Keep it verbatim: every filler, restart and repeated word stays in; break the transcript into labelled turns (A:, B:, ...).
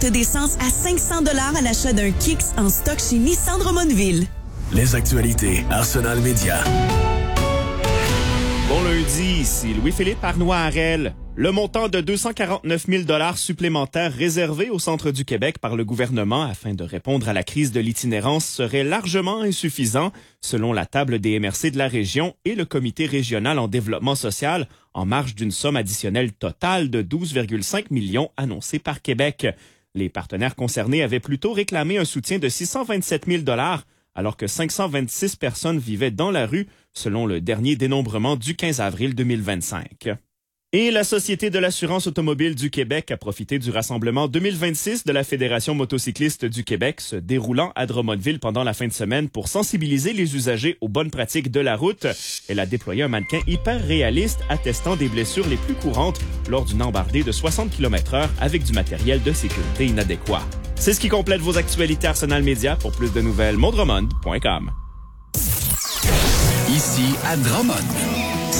A: carte d'essence à cinq cents dollars à l'achat d'un Kicks en stock chez Nissan Drummondville.
B: Les actualités Arsenal Média.
C: Bon lundi, ici Louis-Philippe Arnois-Harel. Le montant de deux cent quarante-neuf mille dollars supplémentaires réservés au centre du Québec par le gouvernement afin de répondre à la crise de l'itinérance serait largement insuffisant, selon la table des M R C de la région et le comité régional en développement social, en marge d'une somme additionnelle totale de douze virgule cinq millions annoncée par Québec. Les partenaires concernés avaient plutôt réclamé un soutien de six cent vingt-sept mille dollars, alors que cinq cent vingt-six personnes vivaient dans la rue, selon le dernier dénombrement du quinze avril deux mille vingt-cinq. Et la Société de l'assurance automobile du Québec a profité du rassemblement deux mille vingt-six de la Fédération motocycliste du Québec se déroulant à Drummondville pendant la fin de semaine pour sensibiliser les usagers aux bonnes pratiques de la route. Elle a déployé un mannequin hyper réaliste attestant des blessures les plus courantes lors d'une embardée de soixante kilomètres heure avec du matériel de sécurité inadéquat. C'est ce qui complète vos actualités Arsenal Média. Pour plus de nouvelles, mondromond point com.
B: Ici à Drummond.